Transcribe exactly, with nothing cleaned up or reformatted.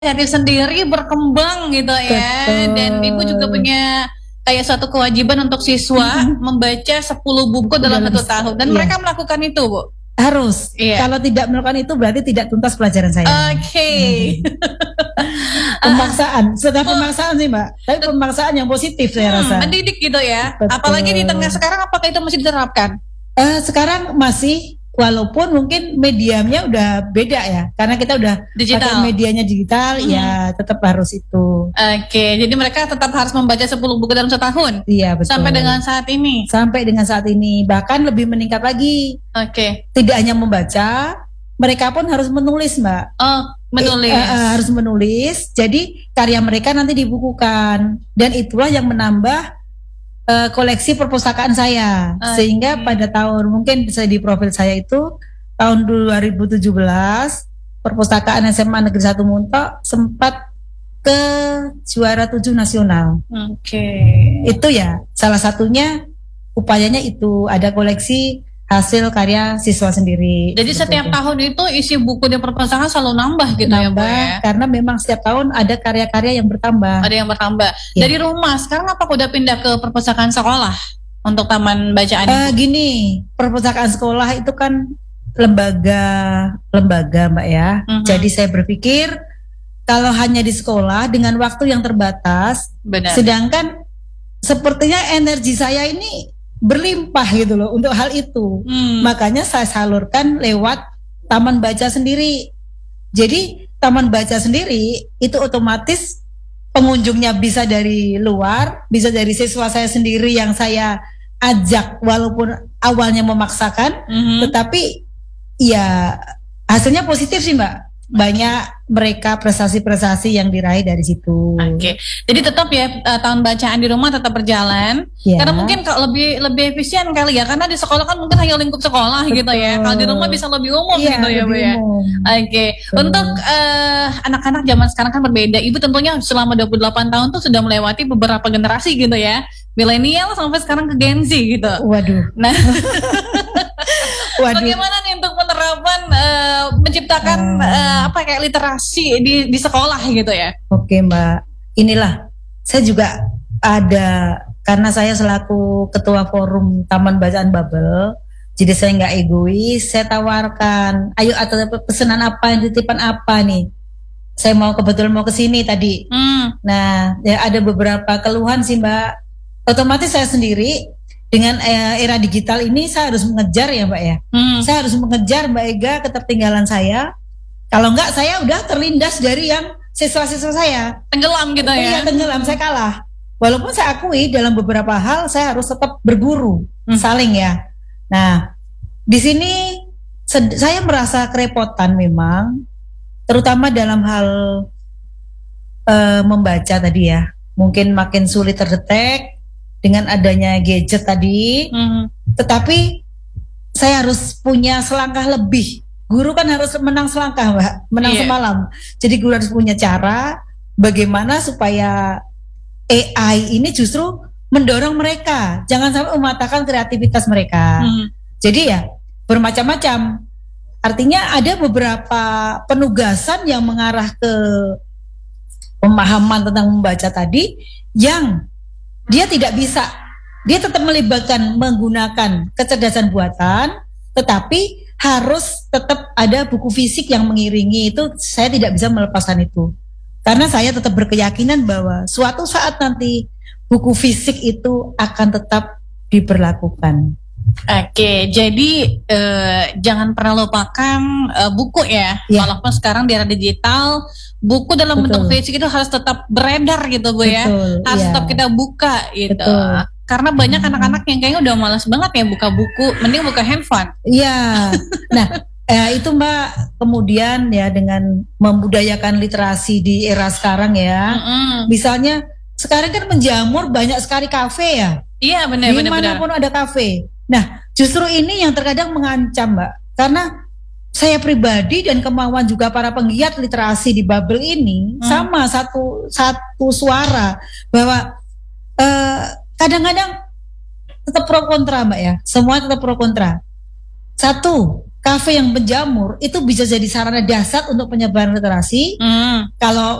inisiatif sendiri berkembang gitu ya. Betul. Dan ibu juga punya kayak suatu kewajiban untuk siswa membaca sepuluh buku dalam Dalam satu se- tahun. Dan iya. mereka melakukan itu, Bu. Harus. Iya. Kalau tidak melakukan itu berarti tidak tuntas pelajaran saya. Oke. Pemaksaan, sudah pemaksaan sih Mbak. Tapi pemaksaan yang positif saya Hmm, rasa. mendidik gitu ya. Betul. Apalagi di tengah sekarang, apakah itu masih diterapkan? Eh, sekarang masih, walaupun mungkin medianya udah beda ya, karena kita udah Digital. pakai medianya digital, Hmm. ya tetap harus itu. Oke, jadi mereka tetap harus membaca sepuluh buku dalam setahun. Iya betul. Sampai dengan saat ini. Sampai dengan saat ini, bahkan lebih meningkat lagi. Oke. Tidak hanya membaca, mereka pun harus menulis Mbak. Oh, menulis. Eh, eh, eh, harus menulis. Jadi karya mereka nanti dibukukan, dan itulah yang menambah eh, koleksi perpustakaan saya. Oke. Sehingga pada tahun mungkin saya di profil saya itu tahun dua ribu tujuh belas perpustakaan S M A Negeri satu Muntok sempat ke juara tujuh nasional. Oke. Itu ya salah satunya upayanya itu ada koleksi hasil karya siswa sendiri. Jadi setiap tahun itu isi buku di perpustakaan selalu nambah gitu ya, Bu Nambah, ya. karena memang setiap tahun ada karya-karya yang bertambah. Ada yang bertambah. Ya. Dari rumah sekarang apa udah pindah ke perpustakaan sekolah untuk taman bacaan Eh, Ibu? gini, perpustakaan sekolah itu kan lembaga lembaga Mbak ya. Mhm. Jadi saya berpikir kalau hanya di sekolah dengan waktu yang terbatas, Benar. sedangkan sepertinya energi saya ini berlimpah gitu loh untuk hal itu. Hmm. Makanya saya salurkan lewat taman baca sendiri. Jadi taman baca sendiri itu otomatis pengunjungnya bisa dari luar, bisa dari siswa saya sendiri yang saya ajak walaupun awalnya memaksakan, Mhm. tetapi ya hasilnya positif sih Mbak. Banyak mereka prestasi-prestasi yang diraih dari situ. Oke, jadi tetap ya eh, tahun bacaan di rumah tetap berjalan. Ya. Karena mungkin kalau lebih lebih efisien kali ya, karena di sekolah kan mungkin hanya lingkup sekolah Betul. gitu ya. Kalau di rumah bisa lebih umum Iya, gitu ya, Bu lebih ya. umum. Oke, untuk eh, anak-anak zaman sekarang kan berbeda. Ibu tentunya selama dua puluh delapan tahun tuh sudah melewati beberapa generasi gitu ya. Milenial sampai sekarang ke Gen Z gitu. Waduh. Nah, Waduh. bagaimana nih untuk penerapan eh, menciptakan Hmm. eh, apa kayak literasi di di sekolah gitu ya? Oke Mbak, inilah saya juga ada, karena saya selaku ketua forum Taman Bacaan Babel, jadi saya nggak egois, saya tawarkan, ayo ada pesanan apa, titipan apa nih? Saya mau kebetulan mau ke sini tadi. Hmm. Nah, ya ada beberapa keluhan sih Mbak. Otomatis saya sendiri dengan eh, era digital ini saya harus mengejar ya Mbak ya. Hmm. Saya harus mengejar Mbak Ega ketertinggalan saya. Kalau enggak saya udah terlindas dari yang siswa-siswa saya. Tenggelam gitu ya? Iya tenggelam, saya kalah. Walaupun saya akui dalam beberapa hal saya harus tetap berguru, Hmm. saling ya. Nah, di sini sed- saya merasa kerepotan memang, terutama dalam hal eh, membaca tadi ya. Mungkin makin sulit terdetek dengan adanya gadget tadi. Hmm. Tetapi saya harus punya selangkah lebih. Guru kan harus menang selangkah, Mbak, menang Iya. semalam. Jadi guru harus punya cara bagaimana supaya A I ini justru mendorong mereka, jangan sampai mematahkan kreativitas mereka. Hmm. Jadi ya bermacam-macam. Artinya ada beberapa penugasan yang mengarah ke pemahaman tentang membaca tadi yang dia tidak bisa, dia tetap melibatkan menggunakan kecerdasan buatan, tetapi harus tetap ada buku fisik yang mengiringi itu. Saya tidak bisa melepaskan itu, karena saya tetap berkeyakinan bahwa suatu saat nanti buku fisik itu akan tetap diberlakukan. Oke, jadi eh, jangan pernah lupakan eh, buku ya. Ya. Walaupun sekarang di era digital, buku dalam Betul. bentuk fisik itu harus tetap beredar gitu Bu ya. Betul, Harus iya. tetap kita buka gitu. Betul. Karena banyak Hmm. anak-anak yang kayaknya udah malas banget ya buka buku, mending buka handphone. Iya. Nah, eh, itu Mbak, kemudian ya dengan membudayakan literasi di era sekarang ya. Mm-mm. Misalnya sekarang kan menjamur banyak sekali kafe ya. Iya benar benar benar. Dimanapun ada kafe. Nah, justru ini yang terkadang mengancam Mbak, karena saya pribadi dan kemauan juga para penggiat literasi di Babel ini Hmm. sama satu satu suara bahwa eh, kadang-kadang tetap pro kontra Mbak ya, semua tetap pro kontra. Satu, kafe yang menjamur itu bisa jadi sarana dasar untuk penyebaran literasi. Hmm. Kalau